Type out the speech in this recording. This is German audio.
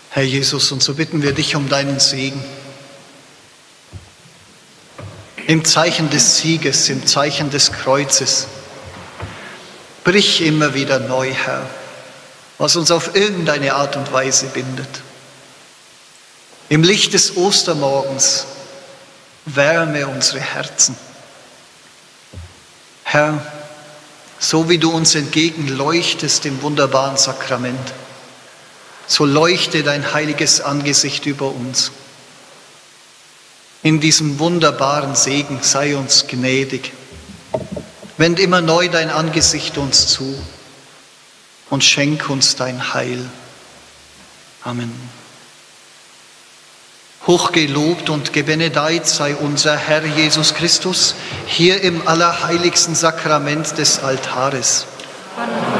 Herr Jesus, und so bitten wir dich um deinen Segen. Im Zeichen des Sieges, im Zeichen des Kreuzes, brich immer wieder neu, Herr, was uns auf irgendeine Art und Weise bindet. Im Licht des Ostermorgens wärme unsere Herzen. Herr, so wie du uns entgegenleuchtest im wunderbaren Sakrament, so leuchte dein heiliges Angesicht über uns. In diesem wunderbaren Segen sei uns gnädig. Wend immer neu dein Angesicht uns zu und schenk uns dein Heil. Amen. Hochgelobt und gebenedeit sei unser Herr Jesus Christus, hier im allerheiligsten Sakrament des Altares. Amen.